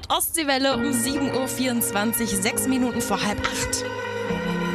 hört Ostseewelle um 7:24 Uhr, 6 Minuten vor halb 8.